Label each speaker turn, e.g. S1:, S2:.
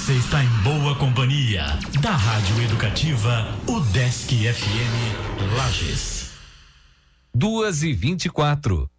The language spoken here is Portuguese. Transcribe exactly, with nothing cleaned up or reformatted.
S1: Você está em boa companhia da Rádio Educativa UDESC F M Lages.
S2: Duas e vinte e quatro.